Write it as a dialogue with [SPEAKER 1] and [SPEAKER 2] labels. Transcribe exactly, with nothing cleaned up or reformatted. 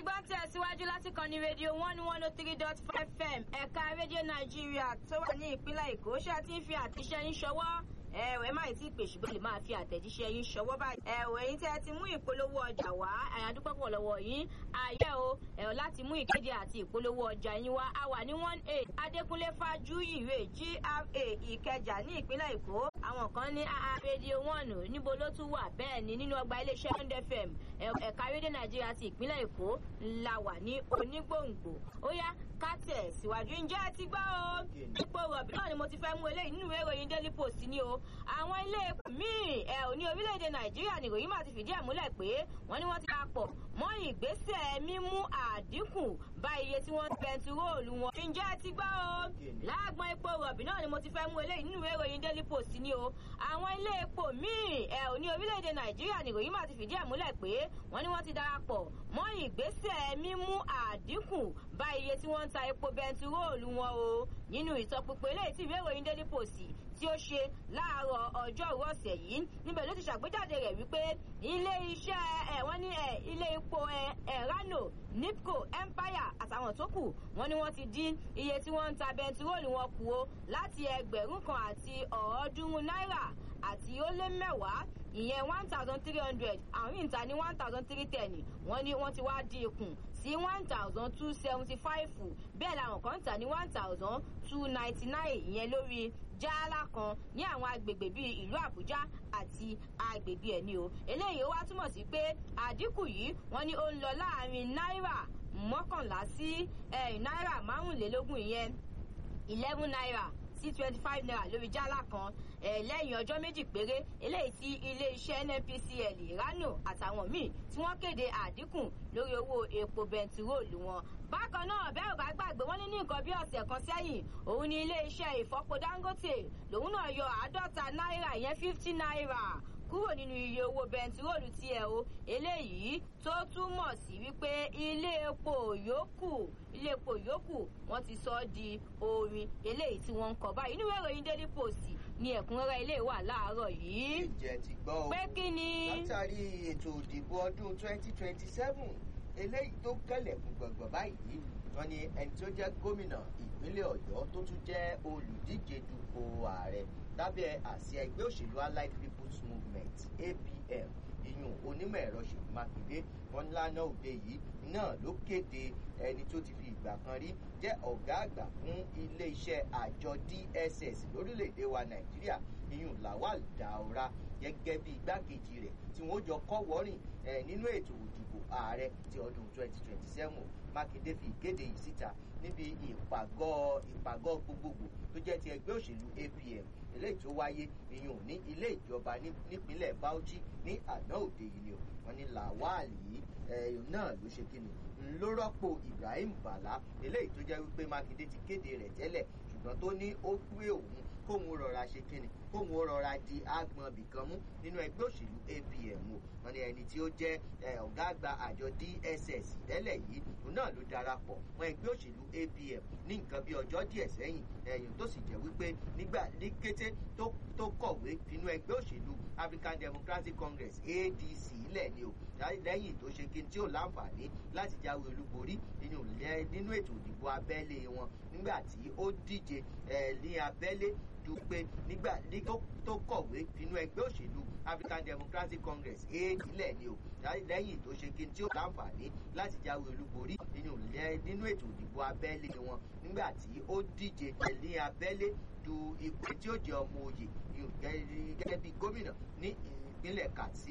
[SPEAKER 1] gbọ́ tẹ̀síwájú láti kàn ní rédíò one one oh three dot five f m ẹ̀ka rédíò nàìjíríà tó wà ní ìpínlẹ̀ èkó ṣé a ti ń fi àtẹ̀jíṣẹ́ yín ṣọwọ́ ẹ̀wẹ̀ máa ti pè ṣùgbọ́n lè máa fi àtẹ̀jíṣẹ́ yín ṣọwọ́ báyìí. ẹ̀wẹ̀ yín tẹ́ ẹ ti mú ìpolówó ọjà wá àyàdúpẹ́ pọ̀ lọ́wọ́ yín ayé o ẹ̀wọ̀ láti mú ìkéde àti ìpolówó ọjà yín wá a wà ní one eight adékúnlé fájúyìwé g r a ìkẹjà ní ìpínlẹ̀ èkó. àwọn kan ní aa rédíò one níbo ló tún wà bẹ́ẹ̀ ni nínú ọgbà iléeṣẹ́ one f m ẹ̀ka rédíò nàìjíríà ti ìpínlẹ̀ èkó la wà ní onígbòǹgbò. ó yá ká tẹ̀ síwájú ǹjẹ́ ẹ ti gbọ́ o ipò rọ̀bì náà ni mo ti fẹ́ mú eléyìí nínú ìwé ìròyìn daily post ni o. àwọn ilé epo míì ẹ̀ ò ní orílẹ̀-èdè nàìjíríà ni ìròyìn máa ti fìdí ẹ̀ múlẹ̀ pé wọ́n ní wọ́n ti papọ̀ mọ́ ìgbésẹ̀ mímú àdínkù bá iye tí wọ́n bẹntiróòlù wọn. ǹjẹ́ ẹ ti gbọ́ o láàgbọ́n epo rọ̀bì náà ni mo ti fẹ́ mú eléyìí nínú ìwé ìròyìn daily post ni o. àwọn ilé epo míì ẹ̀ ò ní orílẹ̀-èdè nàìjíríà ni ìròyìn máa ti fìdí ẹ̀ múlẹ̀ pé wọ́n ní wọ́n ti darapọ̀ mọ́ ìgbésẹ̀ mímú àdínkù bá iye tí wọ́n ń ta epo bẹntiróòlù wọn o. nínú ìtọpinpin eléyìí tí ìwé ìròyìn daily post tí ó ṣe láàárọ̀ ọjọ́rú ọ̀sẹ̀ yìí níbẹ̀ ló ti ṣàgbéjáde rẹ̀ wípé ilé iṣẹ́ ẹ̀ wọ́n ní ẹ̀ ilé epo ẹ̀ ẹ̀ rano nipco empire àtàwọn tó kù wọ́n ní wọ́n ti dín iye tí wọ́n ń ta bẹntiróòlù wọn kù o láti ẹgbẹ̀rún kan àti ọ̀ọ́dúnrún náírà àti ó lé mẹ́wàá ìyẹn one thousand three hundred àwọn míì ń ta ní one thousand three ten wọ́n ní wọ́n ti wá dín ikùn sí one thousand two seventy five bẹ́ẹ̀ làwọn kan ń tà ní one thousand two ninety nine ìyẹn lórí jálá kan ní àwọn agbègbè bíi ìlú àbújá àti agbègbè ẹ̀ ní o. eléyìí ó wá túmọ̀ sí pé àdínkù yìí wọ́n ní ó ń lọ láàrin náírà mọ́kànlá sí náírà márùnlélógún ìyẹn eleven naira sí twenty five naira lórí jálá kan lẹ́yìn ọjọ́ méjì péré eléyìí tí iléeṣẹ́ n n p c l rano àtàwọn míì tí wọ́n kéde àdínkù lórí owó epo bẹntiróòlù wọn. bákan náà bẹ́ẹ̀ ò bá gbàgbé wọ́n ní ní nǹkan bí ọ̀sẹ̀ kan sẹ́yìn òun ni iléeṣẹ́ ìfọpo dangote lòun náà yọ àádọ́ta náírà ìyẹn fifty naira kúrò nínú iye owó bẹntiróòlù tiẹ̀ o. eléyìí tó túmọ̀ sí wípé ilé epo yòókù ilé epo yòókù wọ́n ti sọ ọ́ di orin eléyìí tí wọ́n ń kọ báyìí. inú ìwé ìròyìn daily post ní ẹ̀kúnrẹ́rẹ́ ilé wà láàárọ̀ yìí.
[SPEAKER 2] ìjẹ́ ti gbọ́ o
[SPEAKER 1] pé kí ni.
[SPEAKER 2] látàrí ètò ìdìbò ọdún twenty twenty seven eléyìí tó kẹlẹ̀kùn gbọ̀ngbọ̀n báyìí wọ́n ní ẹni tó jẹ́ gómìnà ìpínlẹ̀ ọ̀yọ́ tó tún jẹ́ olùdíje dupò ààrẹ lábẹ́ àsíá ẹgbẹ́ òṣèlú allied people's movement A P M ìyún onímọ̀ ẹ̀rọ ṣèyí mákindé wọn lánàá òde yìí náà ló kéde ẹni tó ti fi ìgbà kan rí jẹ́ ọ̀gá àgbà fún iléeṣẹ́ àjọ D S S lórílẹ̀‐èdè wa nàìjíríà ìyún lawal daura gẹ́gẹ́ bí igbákejì rẹ̀ tí wọ́n jọ kọ́ wọ́rìn nínú ètò òdìbò ààrẹ ti ọdún twenty twenty seven mákindé fi ìkéde yìí síta níbi ìpàgọ́ ìpàgọ́ gbogbogbò tó jẹ́ ti ẹgbẹ́ òṣèlú A P M eléyìí tó wáyé ìyún ní ilé ìjọba nípínlẹ̀ bauchi ní àná òde yìí ni wọ́n ní lawal yìí náà ló ṣe kíni ló rọ́pò ibrahim bala eléyìí tó jẹ́ wípé mákindé ti kéde rẹ̀ tẹ́lẹ̀ ṣùgbọ́n tó ní ó pé òun kóhun rọra ṣe kíni kóhun rọra di agbọn bìkan mú nínú ẹgbẹ́ òṣèlú A P M o. wọ́n ní ẹni tí ó jẹ́ ọ̀gá àgbà àjọ D S S tẹ́lẹ̀ yìí òun náà ló darapọ̀ mọ́ ẹgbẹ́ òṣèlú A P M ní nǹkan bí ọjọ́ díẹ̀ sẹ́yìn ẹ̀yìn tó sì jẹ́ wípé nígbà ní kété tó kọ̀wé nínú ẹgbẹ́ òṣèlú African Democratic Congress A D C ilẹ̀ ni o lẹ́yìn tó ṣe kí n tí ò láǹfààní láti jáwé olúborí nínú ètò ìdìbò abẹ́lé wọn nígbà tí ó díje ní abẹ́lé dúpẹ́ nígbà tó kọ̀wé nínú ẹgbẹ́ òṣèlú African Democratic Congress A ilẹ̀ ni o lẹ́yìn tó ṣe kí n tí ó láǹfààní láti jáwé olúborí nínú ètò ìdìbò abẹ́lé wọn nígbà tí ó díje ní abẹ́lé du ipò tí ó jẹ́ ọmọ òye gẹ́gẹ́ bí gómìnà ní ìpínlẹ̀ Katsina.